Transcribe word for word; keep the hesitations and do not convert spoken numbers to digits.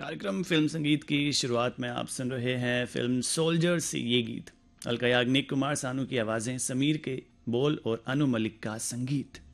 कार्यक्रम फिल्म संगीत की शुरुआत में आप सुन रहे हैं फिल्म सोल्जर से ये गीत। अलका याग्निक, कुमार सानू की आवाज़ें, समीर के बोल और अनु मलिक का संगीत।